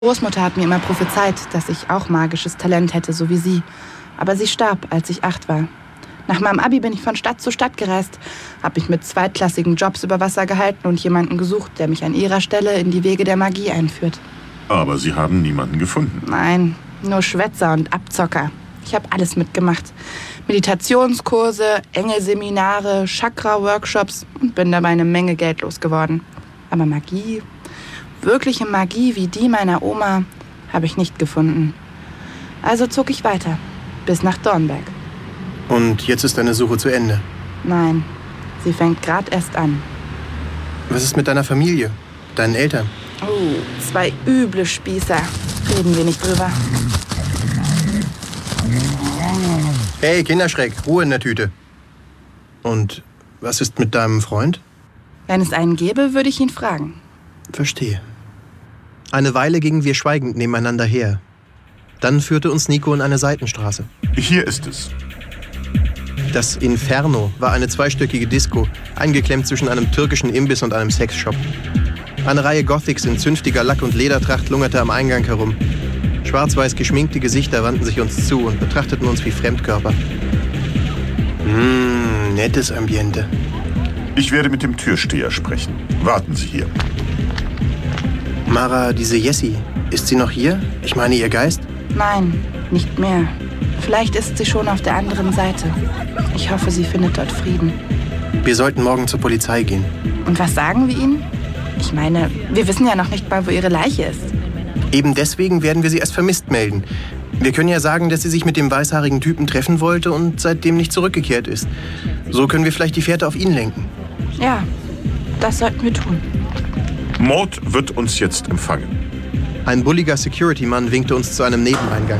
Großmutter hat mir immer prophezeit, dass ich auch magisches Talent hätte, so wie sie. Aber sie starb, als ich 8 war. Nach meinem Abi bin ich von Stadt zu Stadt gereist, habe mich mit zweitklassigen Jobs über Wasser gehalten und jemanden gesucht, der mich an ihrer Stelle in die Wege der Magie einführt. Aber Sie haben niemanden gefunden? Nein, nur Schwätzer und Abzocker. Ich habe alles mitgemacht. Meditationskurse, Engelseminare, Chakra-Workshops und bin dabei eine Menge Geld losgeworden. Aber Magie, wirkliche Magie wie die meiner Oma, habe ich nicht gefunden. Also zog ich weiter, bis nach Dornberg. Und jetzt ist deine Suche zu Ende? Nein, sie fängt gerade erst an. Was ist mit deiner Familie, deinen Eltern? Oh, 2 üble Spießer. Reden wir nicht drüber. Hey, Kinderschreck, Ruhe in der Tüte. Und was ist mit deinem Freund? Wenn es einen gäbe, würde ich ihn fragen. Verstehe. Eine Weile gingen wir schweigend nebeneinander her. Dann führte uns Nico in eine Seitenstraße. Hier ist es. Das Inferno war eine zweistöckige Disco, eingeklemmt zwischen einem türkischen Imbiss und einem Sexshop. Eine Reihe Gothics in zünftiger Lack- und Ledertracht lungerte am Eingang herum. Schwarz-weiß geschminkte Gesichter wandten sich uns zu und betrachteten uns wie Fremdkörper. Nettes Ambiente. Ich werde mit dem Türsteher sprechen. Warten Sie hier. Mara, diese Jessie, ist sie noch hier? Ich meine, ihr Geist? Nein, nicht mehr. Vielleicht ist sie schon auf der anderen Seite. Ich hoffe, sie findet dort Frieden. Wir sollten morgen zur Polizei gehen. Und was sagen wir ihnen? Ich meine, wir wissen ja noch nicht mal, wo ihre Leiche ist. Eben deswegen werden wir sie als vermisst melden. Wir können ja sagen, dass sie sich mit dem weißhaarigen Typen treffen wollte und seitdem nicht zurückgekehrt ist. So können wir vielleicht die Fährte auf ihn lenken. Ja, das sollten wir tun. Maud wird uns jetzt empfangen. Ein bulliger Security-Mann winkte uns zu einem Nebeneingang.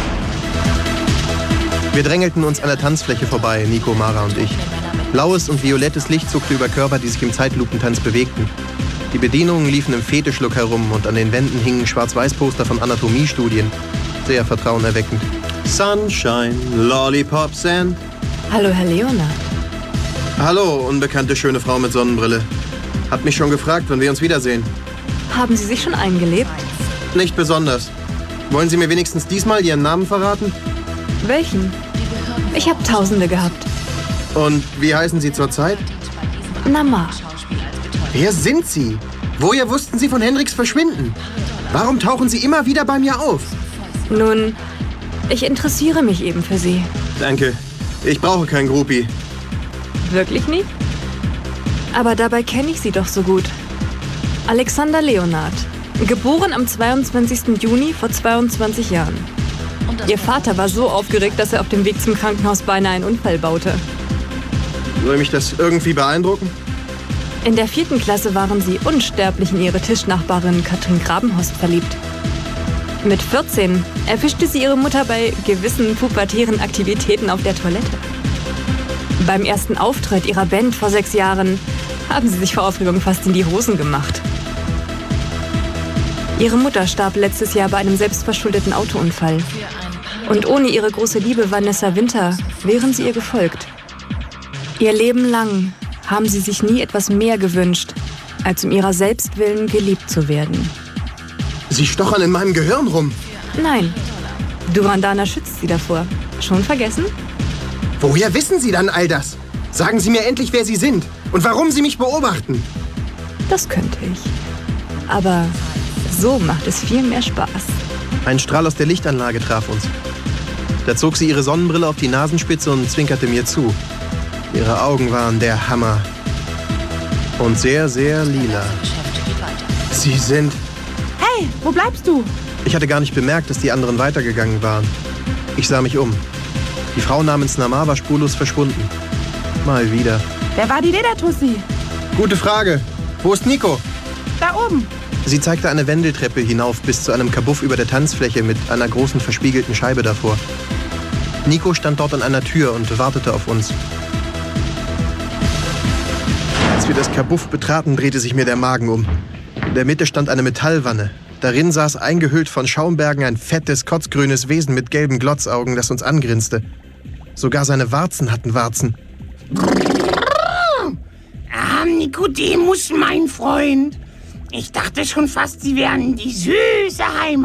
Wir drängelten uns an der Tanzfläche vorbei, Nico, Mara und ich. Blaues und violettes Licht zuckte über Körper, die sich im Zeitlupentanz bewegten. Die Bedienungen liefen im Fetischlook herum und an den Wänden hingen Schwarz-Weiß-Poster von Anatomiestudien. Sehr vertrauenerweckend. Sunshine, Lollipops and... Hallo, Herr Leonard. Hallo, unbekannte schöne Frau mit Sonnenbrille. Hab mich schon gefragt, wann wir uns wiedersehen. Haben Sie sich schon eingelebt? Nicht besonders. Wollen Sie mir wenigstens diesmal Ihren Namen verraten? Welchen? Ich habe Tausende gehabt. Und wie heißen Sie zurzeit? Namar. Wer sind Sie? Woher wussten Sie von Hendriks Verschwinden? Warum tauchen Sie immer wieder bei mir auf? Nun, ich interessiere mich eben für Sie. Danke. Ich brauche kein Groupie. Wirklich nicht? Aber dabei kenne ich Sie doch so gut. Alexander Leonard. Geboren am 22. Juni vor 22 Jahren. Ihr Vater war so aufgeregt, dass er auf dem Weg zum Krankenhaus beinahe einen Unfall baute. Soll mich das irgendwie beeindrucken? In der 4. Klasse waren sie unsterblich in ihre Tischnachbarin Katrin Grabenhorst verliebt. Mit 14 erwischte sie ihre Mutter bei gewissen pubertären Aktivitäten auf der Toilette. Beim ersten Auftritt ihrer Band vor 6 Jahren haben sie sich vor Aufregung fast in die Hosen gemacht. Ihre Mutter starb letztes Jahr bei einem selbstverschuldeten Autounfall. Und ohne ihre große Liebe Vanessa Winter wären sie ihr gefolgt. Ihr Leben lang haben sie sich nie etwas mehr gewünscht, als um ihrer selbst willen geliebt zu werden. Sie stochern in meinem Gehirn rum. Nein, Durandana schützt sie davor. Schon vergessen? Woher wissen Sie dann all das? Sagen Sie mir endlich, wer Sie sind und warum Sie mich beobachten. Das könnte ich. Aber so macht es viel mehr Spaß. Ein Strahl aus der Lichtanlage traf uns. Da zog sie ihre Sonnenbrille auf die Nasenspitze und zwinkerte mir zu. Ihre Augen waren der Hammer. Und sehr, sehr lila. Sie sind... Hey, wo bleibst du? Ich hatte gar nicht bemerkt, dass die anderen weitergegangen waren. Ich sah mich um. Die Frau namens Namar war spurlos verschwunden. Mal wieder. Wer war die Ledertussi? Gute Frage. Wo ist Nico? Da oben. Sie zeigte eine Wendeltreppe hinauf bis zu einem Kabuff über der Tanzfläche mit einer großen verspiegelten Scheibe davor. Nico stand dort an einer Tür und wartete auf uns. Als wir das Kabuff betraten, drehte sich mir der Magen um. In der Mitte stand eine Metallwanne. Darin saß eingehüllt von Schaumbergen ein fettes, kotzgrünes Wesen mit gelben Glotzaugen, das uns angrinste. Sogar seine Warzen hatten Warzen. Nikodemus, mein Freund. Ich dachte schon fast, Sie wären die süße Heimat.